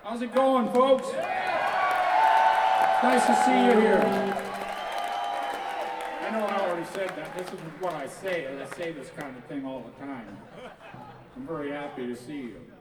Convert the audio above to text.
How's it going, folks? It's nice to see you here. I know I already said that. This is what I say. I say this kind of thing all the time. I'm very happy to see you.